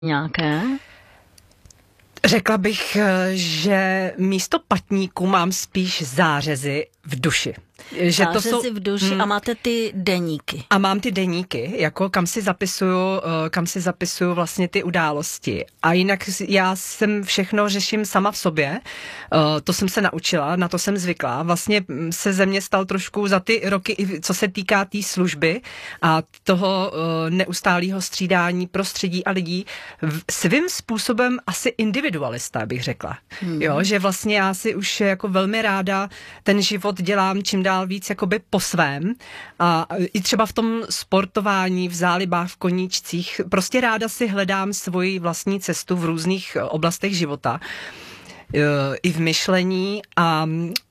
nějaké? Řekla bych, že místo patníku mám spíš zářezy v duši. Že zářezy to jsou v duši a máte ty deníky. A mám ty deníky, jako kam si zapisuju vlastně ty události. A jinak já všechno řeším sama v sobě. To jsem se naučila, na to jsem zvykla. Vlastně se ze mě stal trošku za ty roky, co se týká té služby a toho neustálého střídání prostředí a lidí, svým způsobem asi individualista, bych řekla. Jo, že vlastně já si už jako velmi ráda ten život dělám čím dál víc jakoby po svém a i třeba v tom sportování, v zálibách, v koníčcích, prostě ráda si hledám svoji vlastní cestu v různých oblastech života, i v myšlení a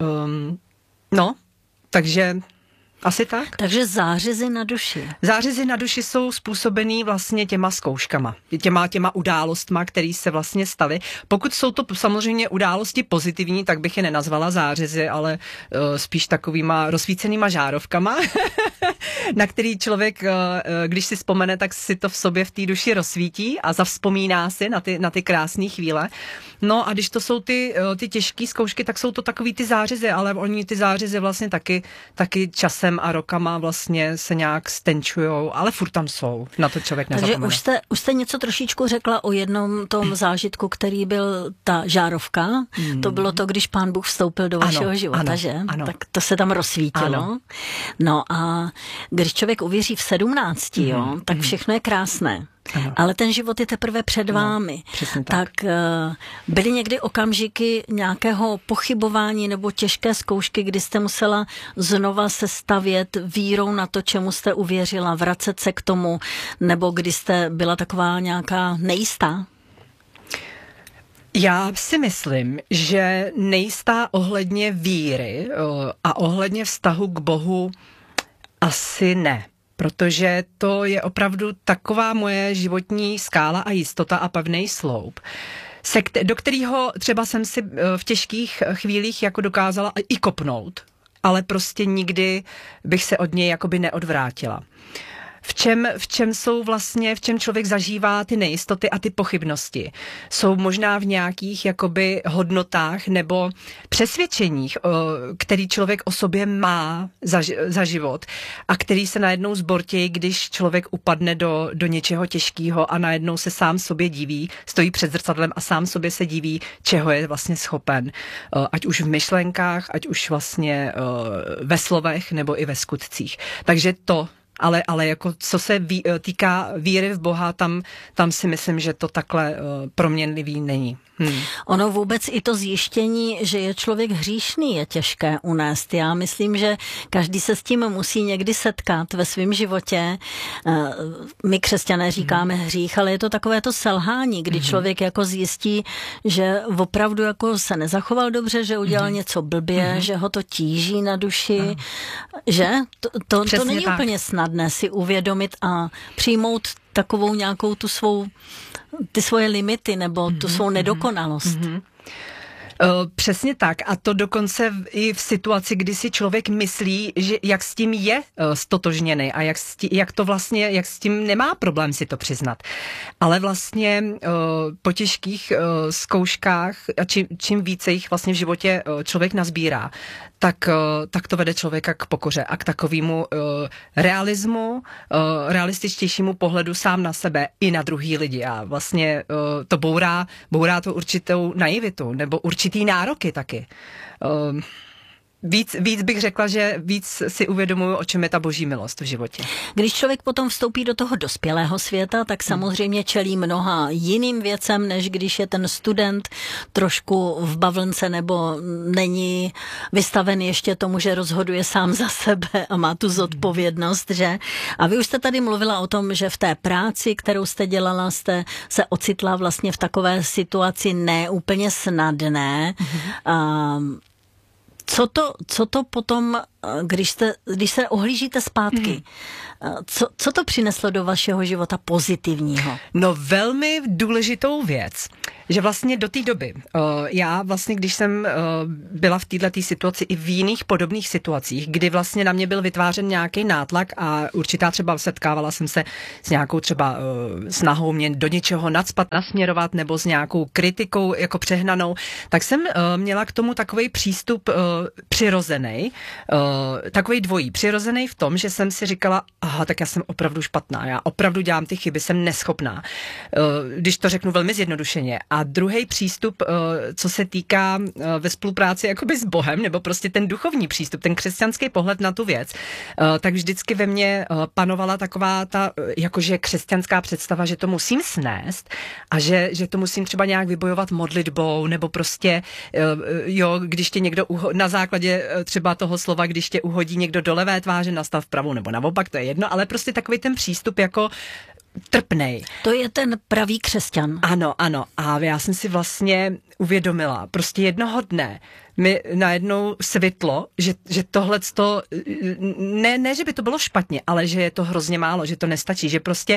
takže asi tak. Takže zářezy na duši. Zářezy na duši jsou způsobený vlastně těma zkouškama, těma událostma, které se vlastně staly. Pokud jsou to samozřejmě události pozitivní, tak bych je nenazvala zářezy, ale spíš takovýma rozsvícenýma žárovkama, na který člověk, když si vzpomene, tak si to v sobě v té duši rozsvítí a zavzpomíná si na ty krásné chvíle. No a když to jsou ty těžké zkoušky, tak jsou to takový ty zářezy, ale oni ty zářezy vlastně taky časem a rokama vlastně se nějak stenčujou, ale furt tam jsou, na to člověk nezapomene. Takže už jste něco trošičku řekla o jednom tom zážitku, který byl ta žárovka. To bylo to, když Pán Bůh vstoupil do vašeho života, že? Ano. Tak to se tam rozsvítilo. Ano. No a když člověk uvěří v 17, tak všechno je krásné. Ano. Ale ten život je teprve před vámi. Tak byly někdy okamžiky nějakého pochybování nebo těžké zkoušky, kdy jste musela znova se stavět vírou na to, čemu jste uvěřila, vracet se k tomu, nebo kdy jste byla taková nějaká nejistá? Já si myslím, že nejistá ohledně víry a ohledně vztahu k Bohu asi ne. Protože to je opravdu taková moje životní skála a jistota a pevný sloup, do kterého třeba jsem si v těžkých chvílích jako dokázala i kopnout, ale prostě nikdy bych se od něj jakoby neodvrátila. V čem člověk zažívá ty nejistoty a ty pochybnosti? Jsou možná v nějakých jakoby hodnotách nebo přesvědčeních, který člověk o sobě má za život a který se najednou zbortějí, když člověk upadne do něčeho těžkého a najednou se sám sobě diví, stojí před zrcadlem a sám sobě se diví, čeho je vlastně schopen. Ať už v myšlenkách, ať už vlastně ve slovech nebo i ve skutcích. Takže ale jako co se týká víry v Boha, tam si myslím, že to takhle proměnlivý není. Ono vůbec i to zjištění, že je člověk hříšný, je těžké unést. Já myslím, že každý se s tím musí někdy setkat ve svém životě. My křesťané říkáme hřích, ale je to takové to selhání, kdy člověk jako zjistí, že opravdu jako se nezachoval dobře, že udělal něco blbě, že ho to tíží na duši, že? To není tak úplně snadné si uvědomit a přijmout takovou nějakou ty svoje limity nebo tu svou nedokonalost. Přesně tak. A to dokonce i v situaci, kdy si člověk myslí, že jak s tím je stotožněný a jak s tím nemá problém si to přiznat. Ale vlastně po těžkých zkouškách a čím více jich vlastně v životě člověk nazbírá, tak to vede člověka k pokoře a k takovému realismu, realističtějšímu pohledu sám na sebe i na druhý lidi. A vlastně to bourá to určitou naivitu nebo určitý nároky taky. Víc bych řekla, že víc si uvědomuju, o čem je ta boží milost v životě. Když člověk potom vstoupí do toho dospělého světa, tak samozřejmě čelí mnoha jiným věcem, než když je ten student trošku v bavlnce nebo není vystaven ještě tomu, že rozhoduje sám za sebe a má tu zodpovědnost, že? A vy už jste tady mluvila o tom, že v té práci, kterou jste dělala, jste se ocitla vlastně v takové situaci neúplně snadné. Co to potom když se ohlížíte zpátky, co to přineslo do vašeho života pozitivního? No velmi důležitou věc, že vlastně do té doby, já vlastně, když jsem byla v této situaci i v jiných podobných situacích, kdy vlastně na mě byl vytvářen nějaký nátlak a určitá třeba setkávala jsem se s nějakou třeba snahou mě do něčeho nacpat, nasměrovat nebo s nějakou kritikou jako přehnanou, tak jsem měla k tomu takový přístup přirozený, takový dvojí. Přirozený v tom, že jsem si říkala, aha, tak já jsem opravdu špatná, já opravdu dělám ty chyby, jsem neschopná. Když to řeknu velmi zjednodušeně. A druhý přístup, co se týká ve spolupráci jakoby s Bohem, nebo prostě ten duchovní přístup, ten křesťanský pohled na tu věc, tak vždycky ve mně panovala taková ta jakože křesťanská představa, že to musím snést a že to musím třeba nějak vybojovat modlitbou, nebo prostě když tě někdo na základě třeba toho slova, když tě uhodí někdo do levé tváře, nastav pravou nebo naopak, to je jedno, ale prostě takový ten přístup jako trpnej. To je ten pravý křesťan. Ano. A já jsem si vlastně uvědomila, prostě jednoho dne mi najednou světlo, že tohleto, ne, že by to bylo špatně, ale že je to hrozně málo, že to nestačí, že prostě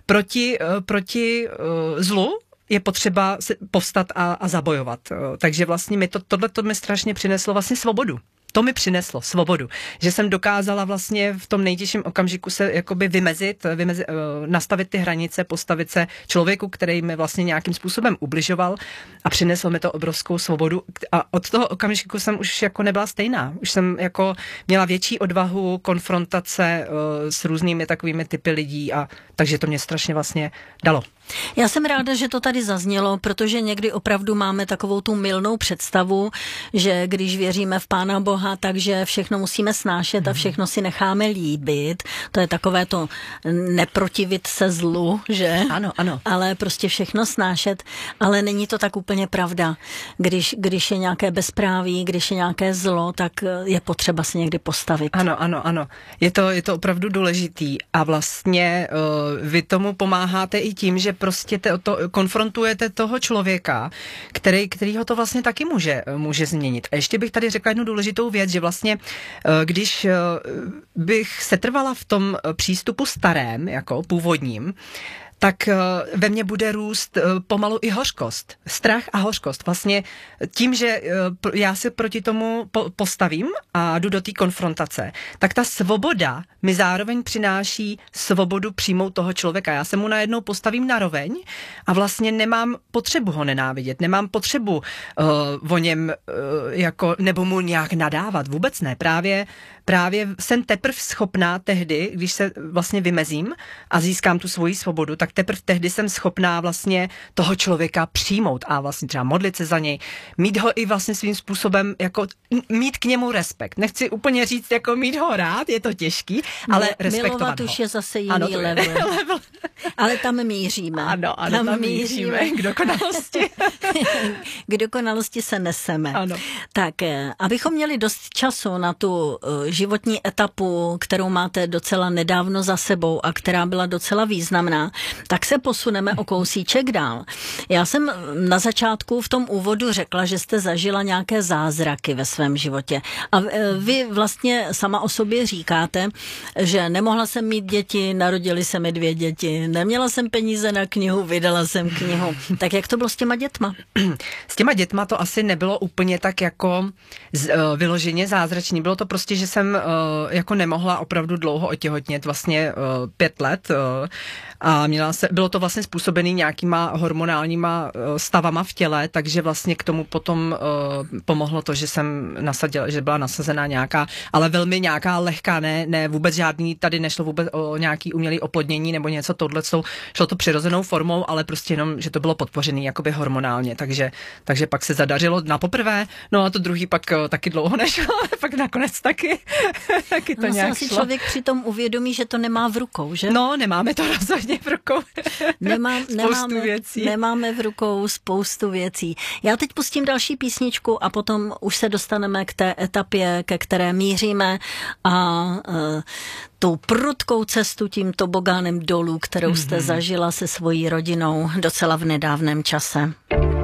proti zlu je potřeba se povstat a zabojovat. Takže vlastně tohleto mi strašně přineslo vlastně svobodu. To mi přineslo svobodu, že jsem dokázala vlastně v tom nejtěžším okamžiku se jakoby vymezit, nastavit ty hranice, postavit se člověku, který mi vlastně nějakým způsobem ubližoval a přineslo mi to obrovskou svobodu a od toho okamžiku jsem už jako nebyla stejná. Už jsem jako měla větší odvahu, konfrontace s různými takovými typy lidí a takže to mě strašně vlastně dalo. Já jsem ráda, že to tady zaznělo, protože někdy opravdu máme takovou tu mylnou představu, že když věříme v Pána Boha, takže všechno musíme snášet a všechno si necháme líbit. To je takové to neprotivit se zlu, že? Ano. Ale prostě všechno snášet, ale není to tak úplně pravda. Když je nějaké bezpráví, když je nějaké zlo, tak je potřeba se někdy postavit. Ano. Je to opravdu důležitý a vlastně vy tomu pomáháte i tím, že prostě to konfrontujete toho člověka, kterýho to vlastně taky může změnit. A ještě bych tady řekla jednu důležitou věc, že vlastně, když bych setrvala v tom přístupu starém, jako původním, tak ve mně bude růst pomalu i hořkost. Strach a hořkost. Vlastně tím, že já se proti tomu postavím a jdu do té konfrontace, tak ta svoboda mi zároveň přináší svobodu přijmout toho člověka. Já se mu najednou postavím na roveň a vlastně nemám potřebu ho nenávidět, nemám potřebu o něm nebo mu nějak nadávat. Vůbec ne. Právě jsem teprve schopná tehdy, když se vlastně vymezím a získám tu svoji svobodu, tak teprve tehdy jsem schopná vlastně toho člověka přijmout a vlastně třeba modlit se za něj, mít ho i vlastně svým způsobem, jako mít k němu respekt. Nechci úplně říct, jako mít ho rád, je to těžký, ale respektovat milovat ho. Už je zase jiný level. Ale tam míříme. Ano, tam míříme k dokonalosti. K dokonalosti se neseme. Ano. Tak, abychom měli dost času na tu životní etapu, kterou máte docela nedávno za sebou a která byla docela významná, tak se posuneme o kousíček dál. Já jsem na začátku v tom úvodu řekla, že jste zažila nějaké zázraky ve svém životě. A vy vlastně sama o sobě říkáte, že nemohla jsem mít děti, narodily se mi 2 děti, neměla jsem peníze na knihu, vydala jsem knihu. Tak jak to bylo s těma dětma? S těma dětma to asi nebylo úplně tak jako vyloženě zázračný. Bylo to prostě, že jsem jako nemohla opravdu dlouho otěhotnět, vlastně 5 let a bylo to vlastně způsobený nějakýma hormonálníma stavama v těle, takže vlastně k tomu potom pomohlo to, že jsem že byla nasazená nějaká, ale velmi nějaká lehká, ne vůbec žádný, tady nešlo vůbec o nějaký umělý oplodnění nebo něco tohleto, šlo to přirozenou formou, ale prostě jenom, že to bylo podpořený jakoby hormonálně, takže pak se zadařilo na poprvé, no a to druhý pak taky dlouho nešlo, ale pak nakonec taky to nějak asi šlo. Člověk přitom uvědomí, že to nemá v rukou, že? No, nemáme to rozhodně v rukou. Nemáme v rukou spoustu věcí. Já teď pustím další písničku a potom už se dostaneme k té etapě, ke které míříme a tou prudkou cestu tím tobogánem dolů, kterou jste zažila se svojí rodinou docela v nedávném čase.